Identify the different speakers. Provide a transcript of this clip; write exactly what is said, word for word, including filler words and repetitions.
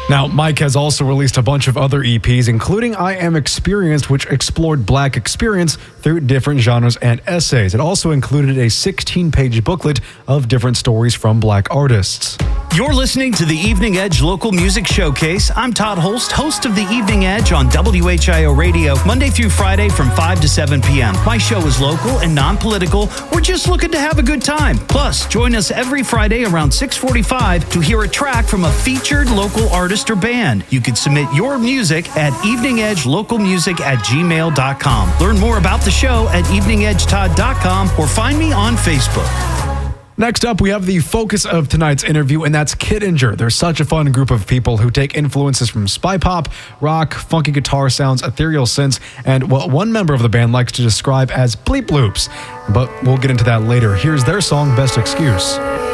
Speaker 1: Now, Mike has also released a bunch of other E Ps, including I Am Experienced, which explored Black experience through different genres and essays. It also included a sixteen-page booklet of different stories from Black artists.
Speaker 2: You're listening to the Evening Edge Local Music Showcase. I'm Todd Holst, host of the Evening Edge on W H I O Radio, Monday through Friday from five to seven p.m. My show is local and non-political. We're just looking to have a good time. Plus, join us every Friday around six forty-five to hear a track from a featured local artist or band. You can submit your music at evening edge local music at gmail dot com. Learn more about the show at evening edge todd dot com or find me on Facebook.
Speaker 1: Next up, we have the focus of tonight's interview, and that's Kittinger. They're such a fun group of people who take influences from spy pop, rock, funky guitar sounds, ethereal synths, and what one member of the band likes to describe as bleep loops. But we'll get into that later. Here's their song, Best Excuse.